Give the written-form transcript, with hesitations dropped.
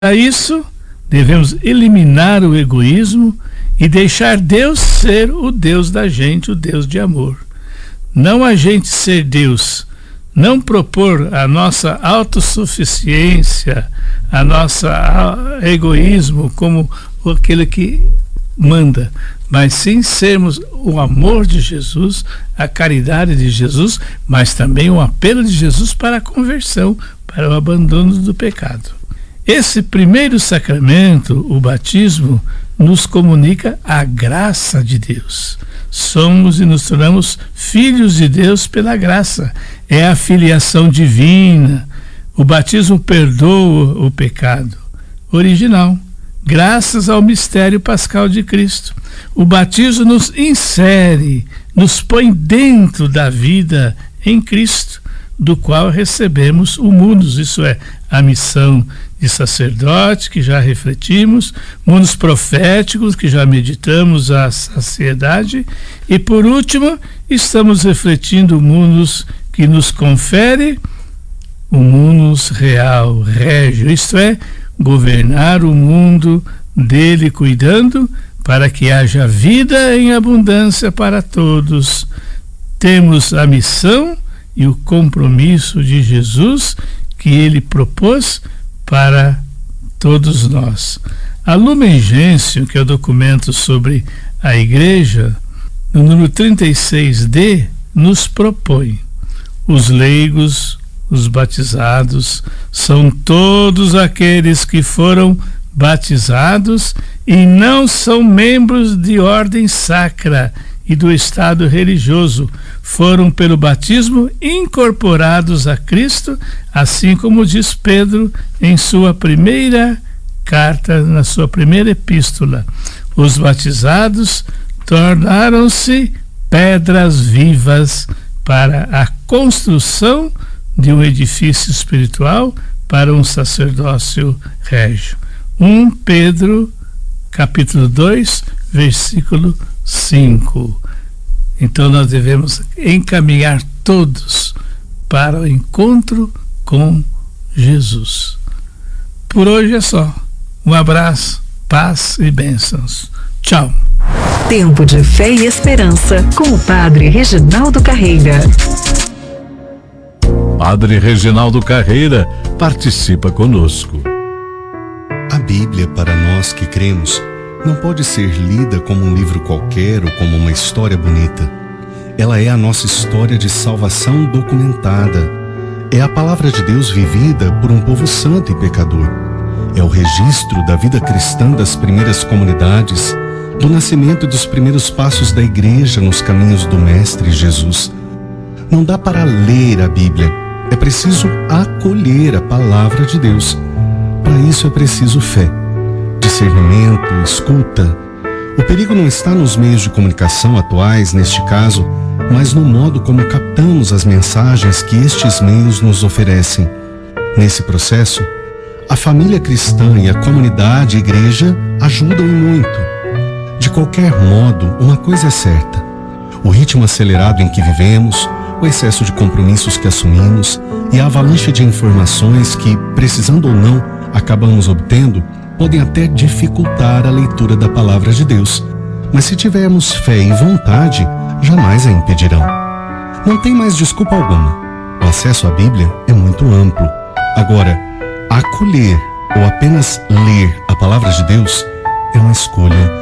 Para isso, devemos eliminar o egoísmo e deixar Deus ser o Deus da gente, o Deus de amor. Não a gente ser Deus, não propor a nossa autossuficiência, a nossa egoísmo como aquele que manda, mas sim sermos o amor de Jesus, a caridade de Jesus, mas também o apelo de Jesus para a conversão, para o abandono do pecado. Esse primeiro sacramento, o batismo, nos comunica a graça de Deus. Somos e nos tornamos filhos de Deus pela graça. É a filiação divina. O batismo perdoa o pecado original, graças ao mistério pascal de Cristo. O batismo nos insere, nos põe dentro da vida em Cristo, do qual recebemos o munus, isso é, a missão de sacerdote, que já refletimos, munus proféticos, que já meditamos a saciedade, e por último, estamos refletindo o munus que nos confere o munus real, régio, isto é, governar o mundo dele cuidando, para que haja vida em abundância para todos. Temos a missão e o compromisso de Jesus que ele propôs para todos nós. A Lumen Gentium, que é o documento sobre a Igreja, no número 36D, nos propõe: os leigos, os batizados, são todos aqueles que foram batizados e não são membros de ordem sacra e do estado religioso, foram pelo batismo incorporados a Cristo, assim como diz Pedro em sua primeira carta, na sua primeira epístola. Os batizados tornaram-se pedras vivas para a construção de um edifício espiritual, para um sacerdócio régio. 1 Pedro, capítulo 2, versículo 5. Então nós devemos encaminhar todos para o encontro com Jesus. Por hoje é só. Um abraço, paz e bênçãos. Tchau. Tempo de Fé e Esperança, com o Padre Reginaldo Carreira. Padre Reginaldo Carreira participa conosco. A Bíblia, para nós que cremos, não pode ser lida como um livro qualquer ou como uma história bonita. Ela é a nossa história de salvação documentada. É a palavra de Deus vivida por um povo santo e pecador. É o registro da vida cristã das primeiras comunidades, do nascimento e dos primeiros passos da Igreja nos caminhos do Mestre Jesus. Não dá para ler a Bíblia, é preciso acolher a palavra de Deus. Para isso é preciso fé, discernimento, escuta. O perigo não está nos meios de comunicação atuais, neste caso, mas no modo como captamos as mensagens que estes meios nos oferecem. Nesse processo, a família cristã e a comunidade e igreja ajudam muito. De qualquer modo, uma coisa é certa: o ritmo acelerado em que vivemos, o excesso de compromissos que assumimos e a avalanche de informações que, precisando ou não, acabamos obtendo, podem até dificultar a leitura da palavra de Deus. Mas se tivermos fé e vontade, jamais a impedirão. Não tem mais desculpa alguma. O acesso à Bíblia é muito amplo. Agora, acolher ou apenas ler a palavra de Deus é uma escolha